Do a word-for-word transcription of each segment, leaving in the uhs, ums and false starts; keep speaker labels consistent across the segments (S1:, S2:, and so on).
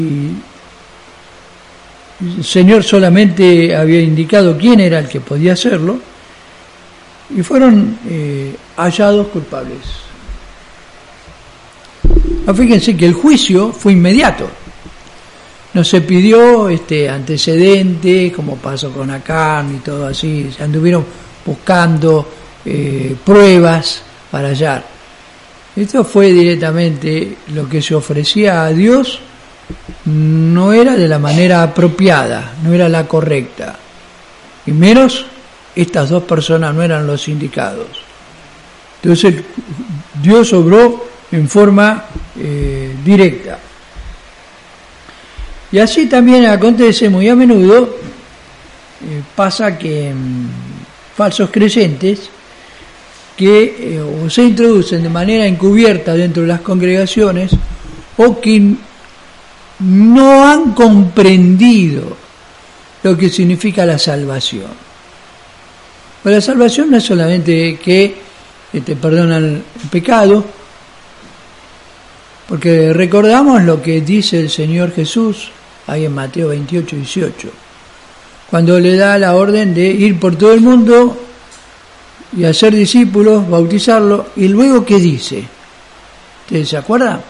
S1: el Señor solamente había indicado quién era el que podía hacerlo, y fueron eh, hallados culpables. Fíjense que el juicio fue inmediato. No se pidió este antecedente, como pasó con Acán y todo así. Se anduvieron buscando eh, pruebas para hallar. Esto fue directamente lo que se ofrecía a Dios. No era de la manera apropiada, no era la correcta. Y menos estas dos personas no eran los indicados. Entonces Dios obró en forma eh, directa. Y así también acontece muy a menudo, eh, pasa que mmm, falsos creyentes que eh, o se introducen de manera encubierta dentro de las congregaciones o que no han comprendido lo que significa la salvación. Pero la salvación no es solamente que te perdonan el pecado, porque recordamos lo que dice el Señor Jesús ahí en Mateo veintiocho, dieciocho, cuando le da la orden de ir por todo el mundo y hacer discípulos, bautizarlos, y luego ¿qué dice? ¿Ustedes se acuerdan?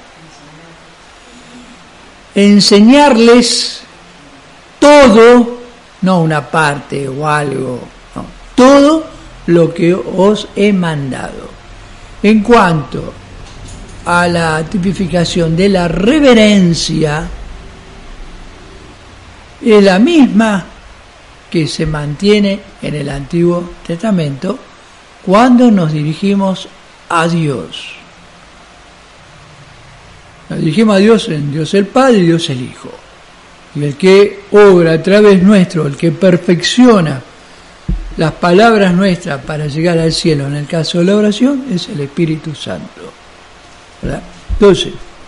S1: Enseñarles todo, no una parte o algo, no, todo lo que os he mandado. En cuanto a la tipificación de la reverencia, es la misma que se mantiene en el Antiguo Testamento cuando nos dirigimos a Dios. Nos dirigimos a Dios en Dios el Padre y Dios el Hijo. Y el que obra a través nuestro, el que perfecciona las palabras nuestras para llegar al cielo, en el caso de la oración, es el Espíritu Santo. ¿Verdad? Entonces,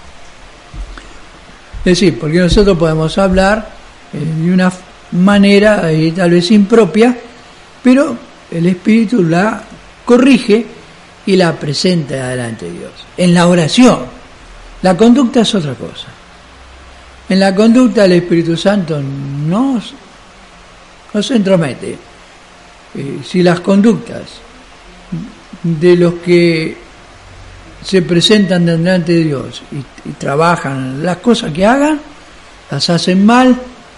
S1: es decir, porque nosotros podemos hablar eh, de una manera eh, tal vez impropia, pero el Espíritu la corrige y la presenta delante de Dios. En la oración, la conducta es otra cosa. En la conducta el Espíritu Santo no, no se entromete. Eh, si las conductas de los que se presentan delante de Dios y, y trabajan las cosas que hagan, las hacen mal,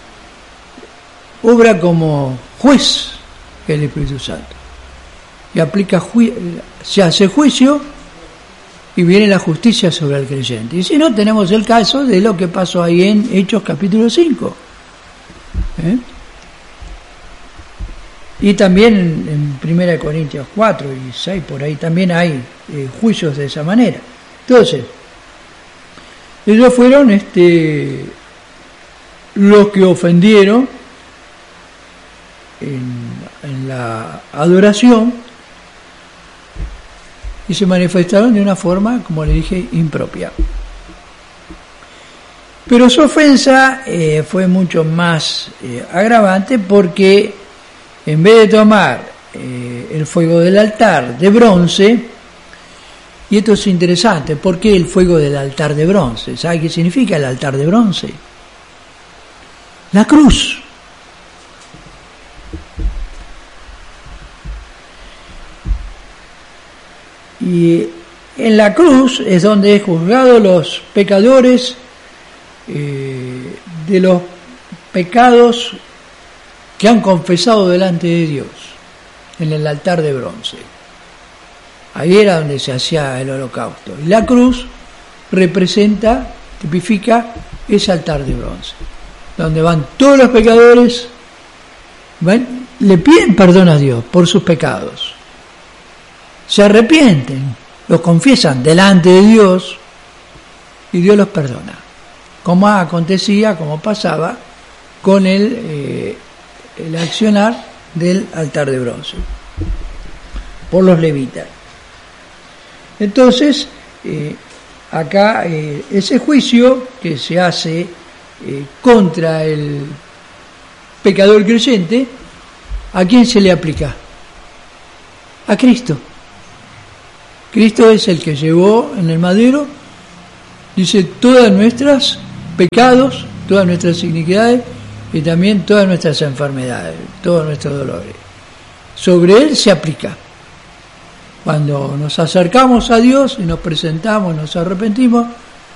S1: obra como juez el Espíritu Santo y aplica ju- se hace juicio y viene la justicia sobre el creyente. Y si no, tenemos el caso de lo que pasó ahí en Hechos capítulo cinco. ¿Eh? Y también en, en primera de Corintios cuatro y seis, por ahí también hay eh, juicios de esa manera. Entonces, ellos fueron este, los que ofendieron en, en la adoración y se manifestaron de una forma, como le dije, impropia. Pero su ofensa eh, fue mucho más eh, agravante porque en vez de tomar eh, el fuego del altar de bronce, y esto es interesante, ¿por qué el fuego del altar de bronce? ¿Sabe qué significa el altar de bronce? La cruz. Y en la cruz es donde es juzgado los pecadores eh, de los pecados que han confesado delante de Dios, en el altar de bronce. Ahí era donde se hacía el holocausto. Y la cruz representa, tipifica ese altar de bronce, donde van todos los pecadores, van, le piden perdón a Dios por sus pecados. Se arrepienten, los confiesan delante de Dios y Dios los perdona. Como acontecía, como pasaba con el, eh, el accionar del altar de bronce por los levitas. Entonces, eh, acá eh, ese juicio que se hace eh, contra el pecador creyente, ¿a quién se le aplica? A Cristo. Cristo es el que llevó en el madero, dice, todos nuestros pecados todas nuestras iniquidades y también todas nuestras enfermedades, todos nuestros dolores. Sobre Él se aplica. Cuando nos acercamos a Dios y nos presentamos, nos arrepentimos,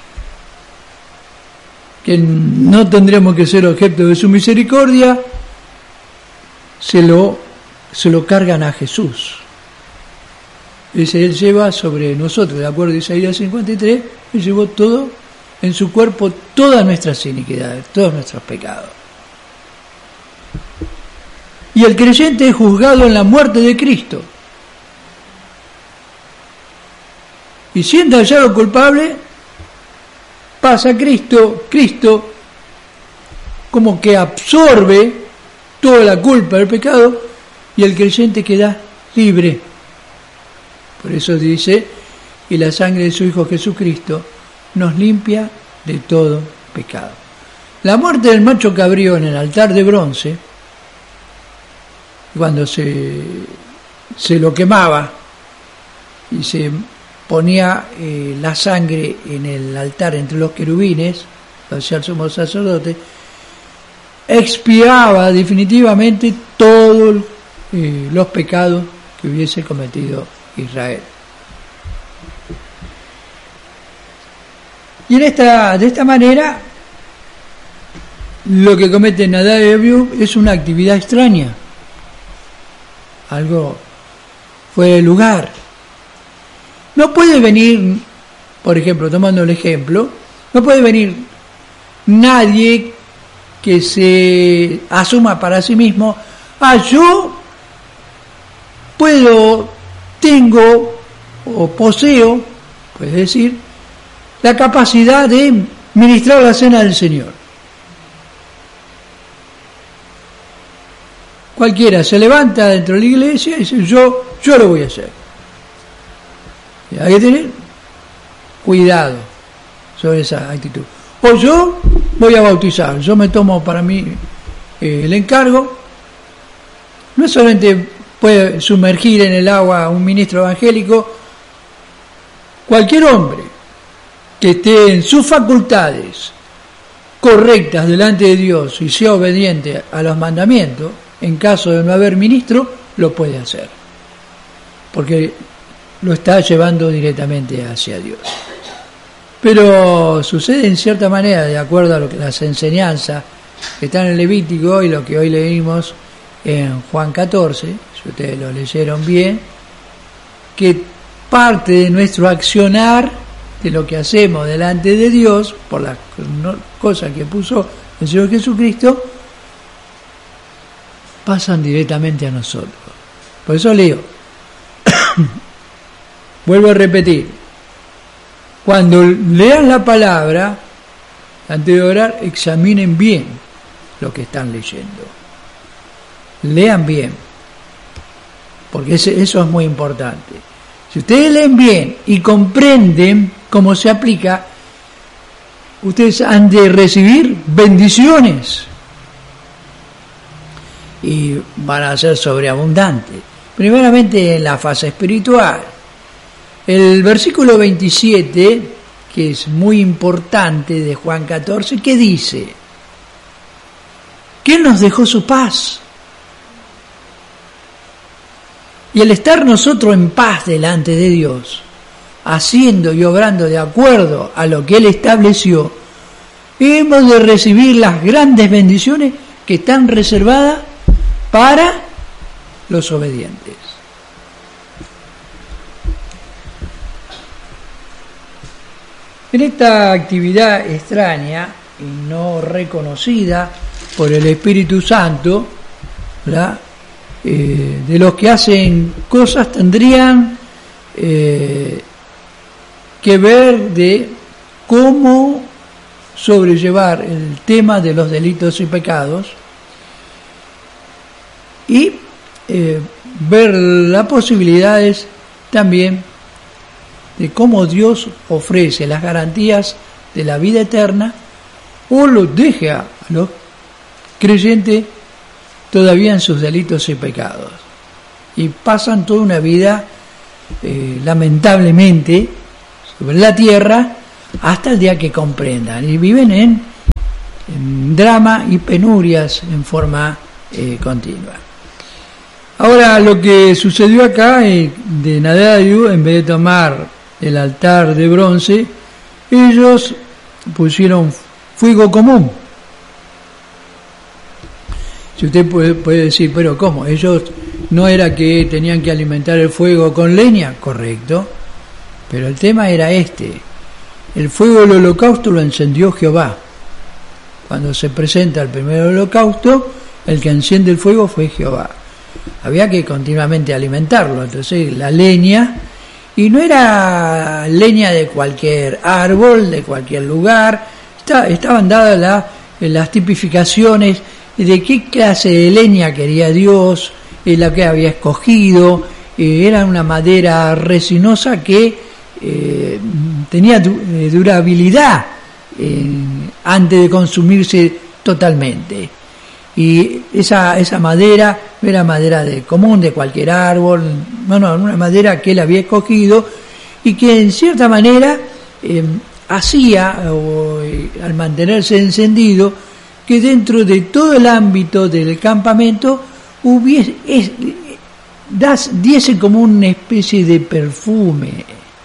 S1: que no tendremos que ser objeto de su misericordia, se lo, se lo cargan a Jesús. Dice, Él lleva sobre nosotros, de acuerdo a Isaías cincuenta y tres, Él llevó todo en su cuerpo, todas nuestras iniquidades, todos nuestros pecados. Y el creyente es juzgado en la muerte de Cristo. Y siendo hallado culpable, pasa a Cristo, Cristo como que absorbe toda la culpa del pecado y el creyente queda libre. Por eso dice, y la sangre de su Hijo Jesucristo nos limpia de todo pecado. La muerte del macho cabrío en el altar de bronce, cuando se, se lo quemaba y se ponía eh, la sangre en el altar entre los querubines, lo hacía el sumo sacerdote, expiaba definitivamente todos eh, los pecados que hubiese cometido Israel. Y en esta, de esta manera, lo que comete Nadab y Abiú es una actividad extraña, algo fuera de lugar. No puede venir, por ejemplo, tomando el ejemplo, no puede venir nadie que se asuma para sí mismo, ah, yo puedo, tengo o poseo, puedes decir, la capacidad de ministrar la cena del Señor. Cualquiera se levanta dentro de la iglesia y dice, yo, yo lo voy a hacer. Y hay que tener cuidado sobre esa actitud. O yo voy a bautizar, yo me tomo para mí eh, el encargo. No solamente puede sumergir en el agua a un ministro evangélico, cualquier hombre que esté en sus facultades correctas delante de Dios y sea obediente a los mandamientos, en caso de no haber ministro, lo puede hacer, porque lo está llevando directamente hacia Dios. Pero sucede en cierta manera, de acuerdo a lo que las enseñanzas que están en el Levítico y lo que hoy leímos en Juan catorce, si ustedes lo leyeron bien, que parte de nuestro accionar, de lo que hacemos delante de Dios, por las cosas que puso el Señor Jesucristo, pasan directamente a nosotros. Por eso leo, vuelvo a repetir, cuando lean la palabra, antes de orar, examinen bien lo que están leyendo. Lean bien, porque eso es muy importante. Si ustedes leen bien y comprenden cómo se aplica, ustedes han de recibir bendiciones y van a ser sobreabundantes. Primeramente en la fase espiritual. El versículo veintisiete, que es muy importante de Juan catorce, ¿qué dice? Que Él nos dejó su paz. Y el estar nosotros en paz delante de Dios, haciendo y obrando de acuerdo a lo que Él estableció, hemos de recibir las grandes bendiciones que están reservadas para los obedientes. En esta actividad extraña y no reconocida por el Espíritu Santo, ¿verdad? Eh, de los que hacen cosas tendrían eh, que ver de cómo sobrellevar el tema de los delitos y pecados y eh, ver las posibilidades también de cómo Dios ofrece las garantías de la vida eterna o los deja a los creyentes todavía en sus delitos y pecados y pasan toda una vida eh, lamentablemente sobre la tierra hasta el día que comprendan y viven en drama y penurias en forma eh, continua. Ahora, lo que sucedió acá eh, de Nadab, en vez de tomar el altar de bronce, ellos pusieron fuego común. Si usted puede, puede decir, pero ¿cómo? Ellos no era que tenían que alimentar el fuego con leña, correcto, pero el tema era este: el fuego del holocausto lo encendió Jehová. Cuando se presenta el primer holocausto, el que enciende el fuego fue Jehová. Había que continuamente alimentarlo, entonces la leña, y no era leña de cualquier árbol, de cualquier lugar, está, estaban dadas la, las tipificaciones de qué clase de leña quería Dios, eh, la que había escogido. Eh, era una madera resinosa que eh, tenía du- eh, durabilidad eh, antes de consumirse totalmente. Y esa, esa madera no era madera de común, de cualquier árbol, no, no, una madera que él había escogido y que en cierta manera eh, hacía, o, eh, al mantenerse encendido, que dentro de todo el ámbito del campamento hubiese, es, das, diese como una especie de perfume,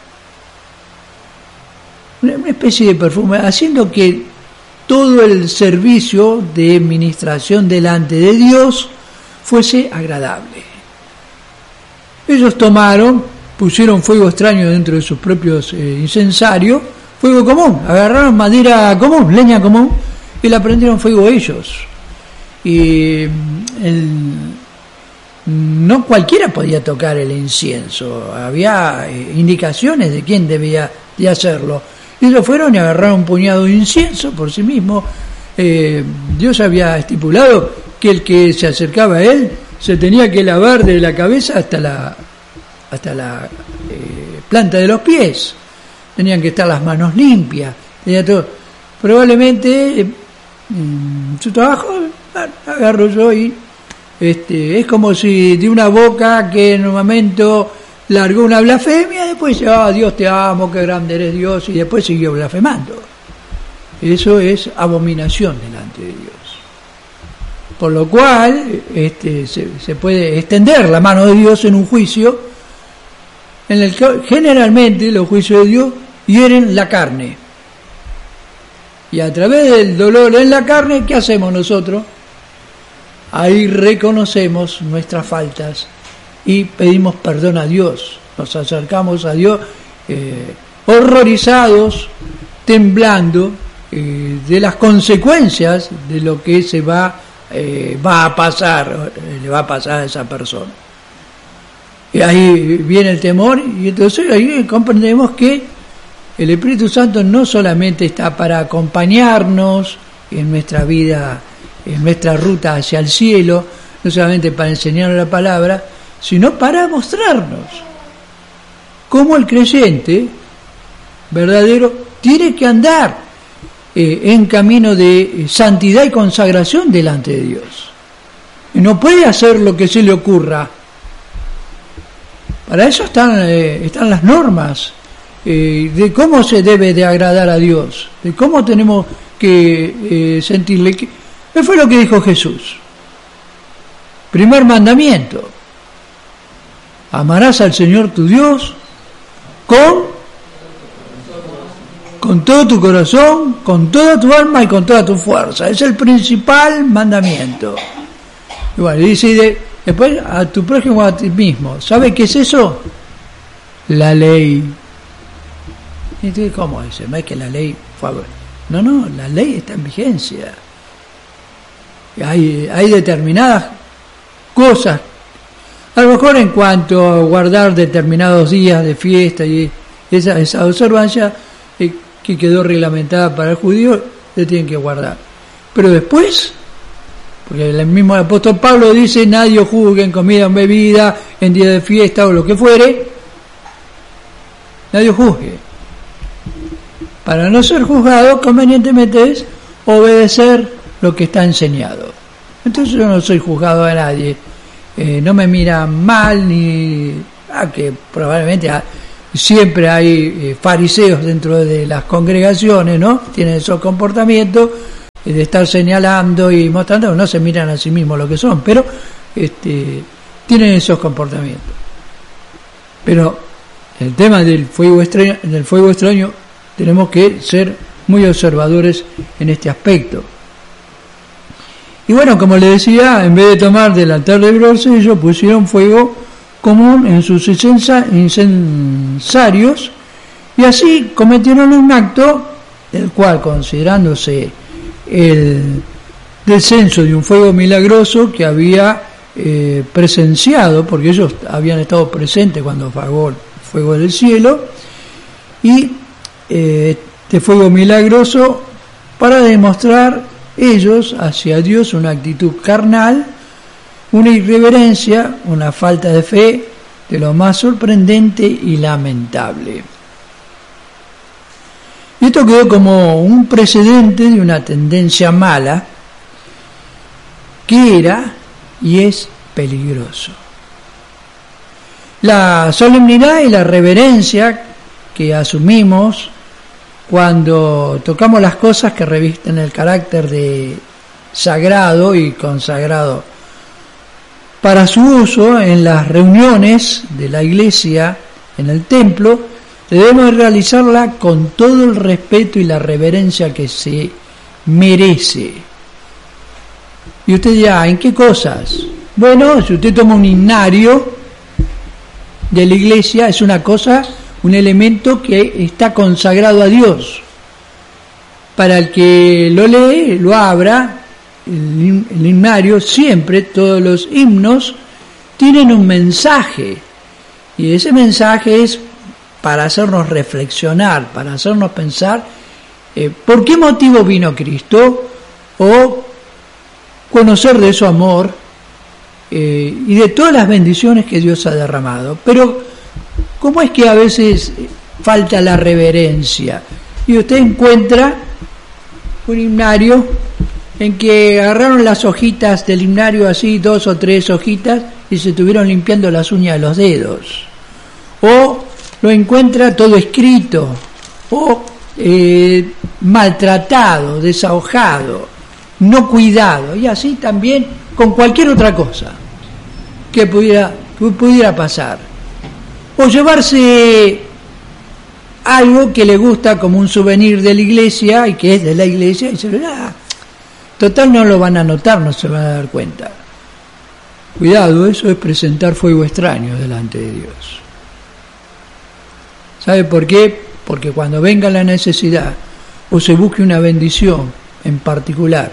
S1: una especie de perfume, haciendo que todo el servicio de ministración delante de Dios fuese agradable. Ellos tomaron, pusieron fuego extraño dentro de sus propios eh, incensarios, fuego común, agarraron madera común, leña común, y la prendieron fuego ellos. Y el, no cualquiera podía tocar el incienso, había eh, indicaciones de quién debía de hacerlo. Ellos fueron y agarraron un puñado de incienso por sí mismos. Eh, Dios había estipulado que el que se acercaba a él se tenía que lavar de la cabeza hasta la hasta la eh, planta de los pies. Tenían que estar las manos limpias. Tenía todo. Probablemente eh, su trabajo agarro yo y este es como si de una boca que en un momento largó una blasfemia, después ah, Dios te amo, qué grande eres Dios, y después siguió blasfemando. Eso es abominación delante de Dios. Por lo cual este, se, se puede extender la mano de Dios en un juicio en el que generalmente los juicios de Dios hieren la carne. Y a través del dolor en la carne, ¿qué hacemos nosotros? Ahí reconocemos nuestras faltas y pedimos perdón a Dios. Nos acercamos a Dios eh, horrorizados, temblando eh, de las consecuencias de lo que se va, eh, va a pasar, eh, le va a pasar a esa persona. Y ahí viene el temor, y entonces ahí comprendemos que el Espíritu Santo no solamente está para acompañarnos en nuestra vida, en nuestra ruta hacia el cielo, no solamente para enseñarnos la palabra, sino para mostrarnos cómo el creyente verdadero tiene que andar eh, en camino de santidad y consagración delante de Dios. Y no puede hacer lo que se le ocurra. Para eso están, eh, están las normas eh, de cómo se debe de agradar a Dios, de cómo tenemos que eh, sentirle. ¿Qué fue lo que dijo Jesús? Primer mandamiento: amarás al Señor tu Dios con, con todo tu corazón, con toda tu alma y con toda tu fuerza. Es el principal mandamiento. Y bueno, dice de, después a tu prójimo, a ti mismo. ¿Sabe qué es eso? La ley. Entonces, ¿cómo es? No es que la ley fue... No, no, la ley está en vigencia. Hay, hay determinadas cosas, a lo mejor en cuanto a guardar determinados días de fiesta y esa, esa observancia eh, que quedó reglamentada para el judío, se tienen que guardar. Pero después, porque el mismo apóstol Pablo dice: nadie juzgue en comida o en bebida, en día de fiesta o lo que fuere, nadie juzgue. Para no ser juzgado, convenientemente es obedecer lo que está enseñado. Entonces yo no soy juzgado a nadie, eh, no me miran mal, ni ah, que probablemente ah, siempre hay eh, fariseos dentro de las congregaciones, ¿no? Tienen esos comportamientos, de estar señalando y mostrando, no se miran a sí mismos lo que son, pero este, tienen esos comportamientos. Pero el tema del fuego extraño, del fuego extraño, tenemos que ser muy observadores en este aspecto. Y bueno, como les decía, en vez de tomar del altar de bronce, ellos pusieron fuego común en sus incensarios, y así cometieron un acto, el cual, considerándose el descenso de un fuego milagroso que había eh, presenciado, porque ellos habían estado presentes cuando apagó el fuego del cielo, y eh, este fuego milagroso, para demostrar ellos hacia Dios una actitud carnal, una irreverencia, una falta de fe de lo más sorprendente y lamentable. Y esto quedó como un precedente de una tendencia mala que era y es peligroso. La solemnidad y la reverencia que asumimos cuando tocamos las cosas que revisten el carácter de sagrado y consagrado para su uso en las reuniones de la iglesia, en el templo, debemos realizarla con todo el respeto y la reverencia que se merece. Y usted dirá, ¿en qué cosas? Bueno, si usted toma un himnario de la iglesia, es una cosa, un elemento que está consagrado a Dios. Para el que lo lee, lo abra, el, el himnario, siempre, todos los himnos tienen un mensaje. Y ese mensaje es para hacernos reflexionar, para hacernos pensar eh, por qué motivo vino Cristo, o conocer de su amor eh, y de todas las bendiciones que Dios ha derramado. Pero ¿cómo es que a veces falta la reverencia? Y usted encuentra un himnario en que agarraron las hojitas del himnario, así dos o tres hojitas, y se estuvieron limpiando las uñas de los dedos. O lo encuentra todo escrito, o eh, maltratado, desahogado, no cuidado, y así también con cualquier otra cosa que pudiera, que pudiera pasar. O llevarse algo que le gusta como un souvenir de la iglesia y que es de la iglesia, y se lo da. Total, no lo van a notar, no se van a dar cuenta. Cuidado, eso es presentar fuego extraño delante de Dios. ¿Sabe por qué? Porque cuando venga la necesidad o se busque una bendición en particular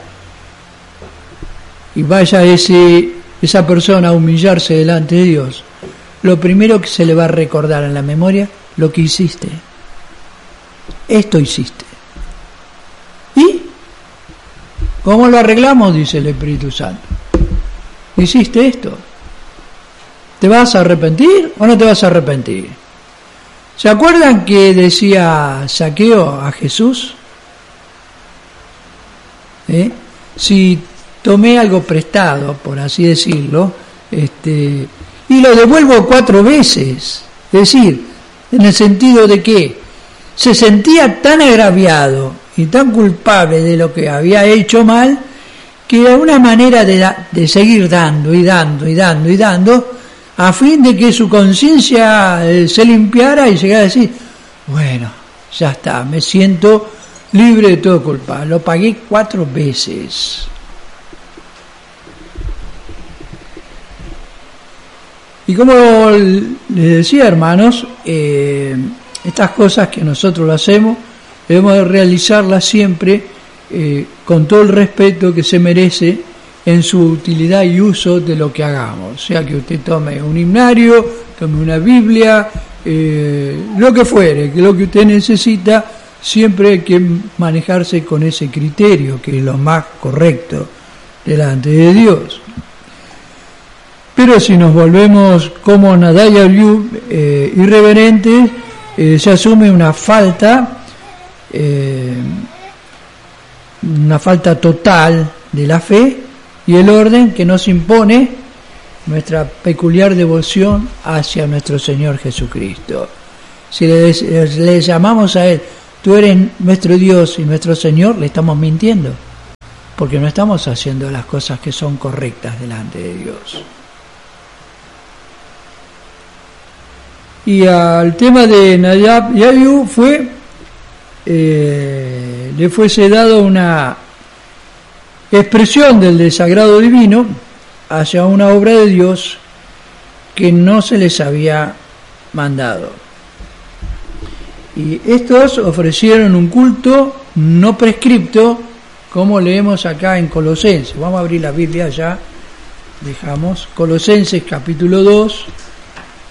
S1: y vaya ese, esa persona a humillarse delante de Dios, lo primero que se le va a recordar en la memoria, lo que hiciste. Esto hiciste. ¿Y cómo lo arreglamos? Dice el Espíritu Santo. Hiciste esto. ¿Te vas a arrepentir o no te vas a arrepentir? ¿Se acuerdan que decía Zaqueo a Jesús? ¿Eh? Si tomé algo prestado, por así decirlo, este, y lo devuelvo cuatro veces, es decir, en el sentido de que se sentía tan agraviado y tan culpable de lo que había hecho mal, que era una manera de, da, de seguir dando y dando y dando y dando, a fin de que su conciencia eh, se limpiara y llegara a decir, bueno, ya está, me siento libre de todo culpa, lo pagué cuatro veces. Y como les decía, hermanos, eh, estas cosas que nosotros lo hacemos, debemos de realizarlas siempre eh, con todo el respeto que se merece en su utilidad y uso de lo que hagamos. O sea, que usted tome un himnario, tome una Biblia, eh, lo que fuere, que lo que usted necesita, siempre hay que manejarse con ese criterio, que es lo más correcto delante de Dios. Pero si nos volvemos como Nadab y Abiú, eh, irreverentes, eh, se asume una falta, eh, una falta total de la fe y el orden que nos impone nuestra peculiar devoción hacia nuestro Señor Jesucristo. Si le, le llamamos a Él, tú eres nuestro Dios y nuestro Señor, le estamos mintiendo. porque no estamos haciendo las cosas que son correctas delante de Dios. Y al tema de Nadab y Abiú fue, eh, le fuese dado una expresión del desagrado divino hacia una obra de Dios que no se les había mandado. Y estos ofrecieron un culto no prescripto, como leemos acá en Colosenses. Vamos a abrir la Biblia ya, dejamos Colosenses capítulo dos.